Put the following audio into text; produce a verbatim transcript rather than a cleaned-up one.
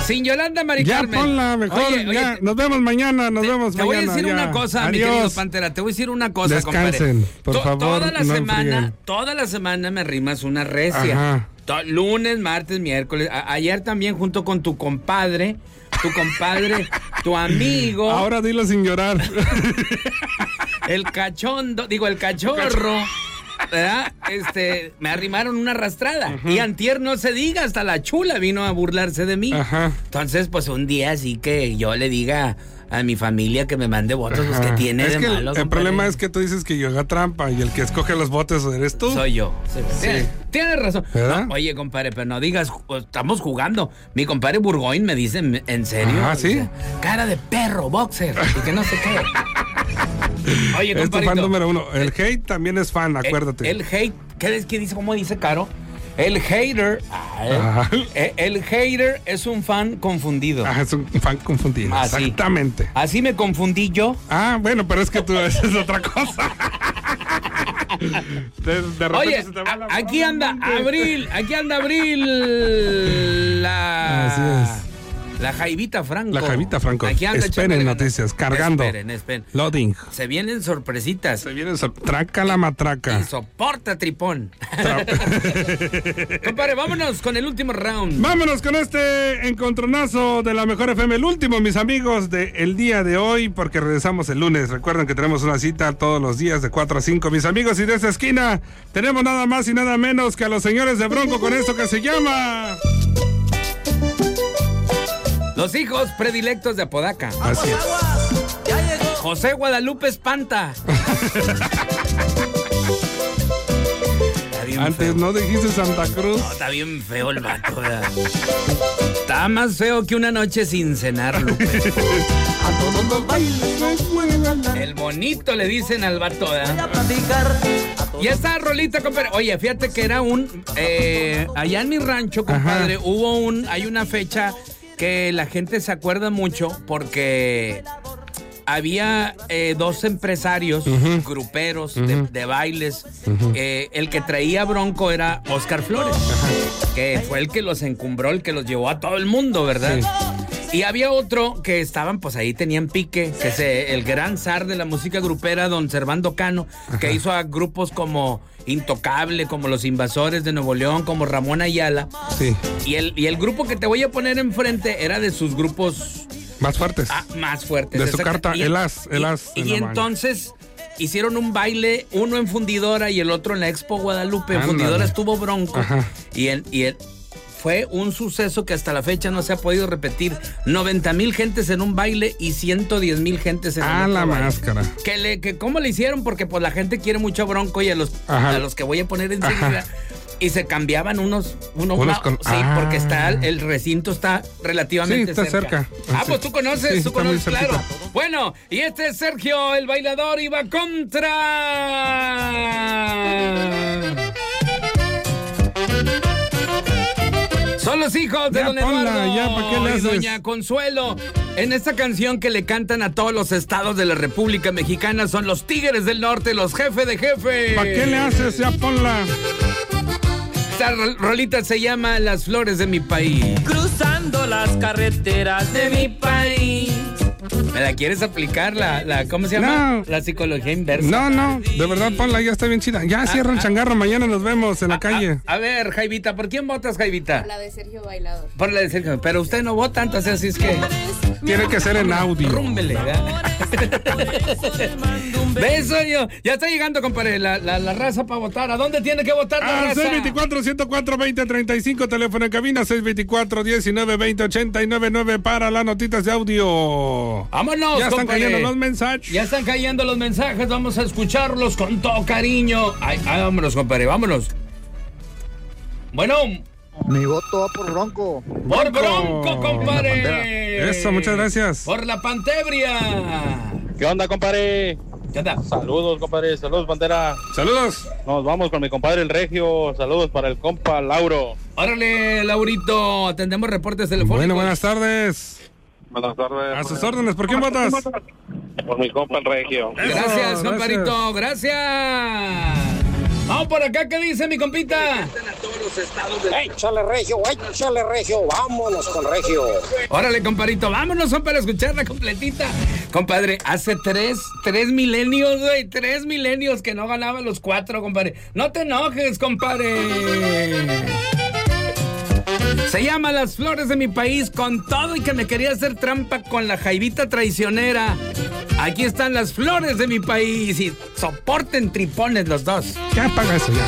Sin Yolanda, Mari Ya Carmen. ponla, mejor. Oye, oye, ya. te, Nos vemos mañana, nos te, vemos te mañana. voy a decir ya. una cosa, Adiós. mi querido Pantera. Te voy a decir una cosa, Descansen, compadre. por To, favor, Toda la no semana, enfríen. toda la semana me rimas una recia. Ajá. To, lunes, martes, miércoles. A, ayer también junto con tu compadre, tu compadre, tu amigo. Ahora dilo sin llorar. El cachondo, digo, el cachorro. ¿Verdad? Este, me arrimaron una arrastrada. Uh-huh. Y antier no se diga, hasta la chula vino a burlarse de mí. Ajá. Entonces, pues un día así que yo le diga a mi familia que me mande votos, pues que tiene es de que malo. El, el problema es que tú dices que yo haga trampa y el que escoge los votos eres tú. Soy yo. Sí. Sí. Tienes, tienes razón. ¿Verdad? No, oye, compadre, pero no digas, estamos jugando. Mi compadre Burgoyne me dice, ¿en serio? Ah, ¿sí? O sea, cara de perro, boxer, y que no sé qué. Oye, es tu fan compadrito, número uno. El hate también es fan, acuérdate. El, el hate, ¿qué, es, ¿qué dice? ¿Cómo dice Caro? El hater, ah, el, el hater es un fan confundido. Ah, es un fan confundido. Así, exactamente. Así me confundí yo. Ah, bueno, pero es que tú esa es otra cosa. de, de repente Oye, se te va la a, aquí anda Abril, aquí anda Abril. La... Así es. La Jaivita Franco. La Jaivita Franco. Aquí anda esperen noticias, cargando. Esperen, esperen. Loading. Se vienen sorpresitas. Se vienen sor... Traca la matraca. Y soporta tripón. Compadre, vámonos con el último round. Vámonos con este encontronazo de la Mejor F M. El último, mis amigos, del día de hoy, porque regresamos el lunes. Recuerden que tenemos una cita todos los días de cuatro a cinco. Mis amigos, y de esta esquina tenemos nada más y nada menos que a los señores de Bronco con esto que se llama... Los hijos predilectos de Apodaca. Así es. José Guadalupe Espanta. Antes feo. No dijiste Santa Cruz. No, está bien feo el vato, ¿verdad? Está más feo que una noche sin cenar, Lupe. A todos los bailes el bonito le dicen al vato, ¿verdad? Y esta rolita, compadre. Oye, fíjate que era un... Eh, allá en mi rancho, compadre, ajá, hubo un... Hay una fecha... que la gente se acuerda mucho porque había eh, dos empresarios, uh-huh, gruperos, uh-huh, de, de bailes. Uh-huh. Eh, el que traía Bronco era Oscar Flores, uh-huh, que fue el que los encumbró, el que los llevó a todo el mundo, ¿verdad? Sí. Y había otro que estaban, pues ahí tenían pique, que es el gran zar de la música grupera, don Servando Cano, uh-huh, que hizo a grupos como Intocable, como Los Invasores de Nuevo León, como Ramón Ayala. Sí. Y el, y el grupo que te voy a poner enfrente era de sus grupos... Más fuertes. Ah, más fuertes. De su carta, y, el as, el as. Y, y entonces hicieron un baile, uno en Fundidora y el otro en la Expo Guadalupe. En Ándale. Fundidora estuvo Bronco. Ajá. Y el... Y el fue un suceso que hasta la fecha no se ha podido repetir. noventa mil gentes en un baile y ciento diez mil gentes en ah, el la baile. máscara. Que le, que ¿Cómo le hicieron? Porque pues la gente quiere mucho a Bronco y a los, a los que voy a poner enseguida. Y se cambiaban unos... unos, unos una, con, sí, ah. porque está el recinto está relativamente sí, está cerca. cerca. Ah, pues tú conoces, sí, tú conoces, claro. cerquita. Bueno, y este es Sergio, el bailador, iba contra... Son los hijos de ya, don ponla, Eduardo ya, ¿para qué le haces? y doña Consuelo. En esta canción que le cantan a todos los estados de la República Mexicana son los Tigres del Norte, los jefes de jefes. ¿Para qué le haces? Ya ponla. Esta rolita se llama Las Flores de mi país. Cruzando las carreteras de mi país. ¿Me la quieres aplicar? La, la, ¿Cómo se llama? No. La psicología inversa. No, no, de verdad ponla, ya está bien chida. Ya, ah, cierra el changarro, mañana nos vemos en la ah, calle. A, a ver, Jaivita, ¿por quién votas, Jaivita? Por la de Sergio Bailador. Por la de Sergio, pero usted no vota tanto, así es que... Tiene que ser en audio. Rúmbele, ¿verdad? Beso yo. Ya está llegando, compadre, la, la, la raza para votar. ¿A dónde tiene que votar la ah, raza? seis veinticuatro, ciento cuatro, veinte treinta y cinco, teléfono en cabina, seis veinticuatro, diecinueve, veinte, ochenta y nueve, nueve para las notitas de audio. Vámonos, ya están compadre. cayendo los mensajes. Ya están cayendo los mensajes, vamos a escucharlos con todo cariño. Ay, ay, vámonos, compadre, vámonos. Bueno. Mi voto va por Bronco. Por Bronco, compadre. Eso, muchas gracias. Por la Pantebria. ¿Qué onda, compadre? ¿Qué onda? Saludos, compadre. Saludos, Pantera. Saludos. Nos vamos con mi compadre el Regio. Saludos para el compa Lauro. Órale, Laurito. Atendemos reportes telefónicos. Bueno, buenas tardes. Buenas tardes. A sus órdenes. ¿Por quién votas? Por mi compa el Regio. Gracias, compadrito. Gracias. Vamos por acá, ¿qué dice mi compita? Échale regio, échale regio, vámonos con regio. Órale, compadrito, vámonos son para escucharla completita. Compadre, hace tres, tres milenios, güey, tres milenios que no ganaban los cuatro, compadre. No te enojes, compadre. Se llama Las Flores de mi País, con todo y que me quería hacer trampa con la jaivita traicionera. Aquí están Las Flores de mi País y soporten tripones los dos. Ya apaga eso ya.